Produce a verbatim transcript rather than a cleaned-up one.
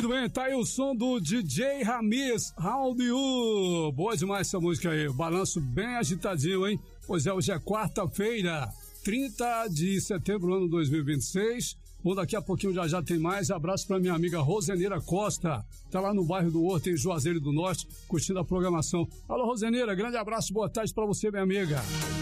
Muito bem, tá aí o som do D J Ramiz, How Do You? Boa demais essa música aí, balanço bem agitadinho, hein? Pois é, hoje é quarta-feira, trinta de setembro do ano dois mil e vinte e seis. Bom, daqui a pouquinho já já tem mais. Abraço pra minha amiga Roseneira Costa, tá lá no bairro do Horto, em Juazeiro do Norte, curtindo a programação. Alô, Roseneira, grande abraço, boa tarde pra você, minha amiga.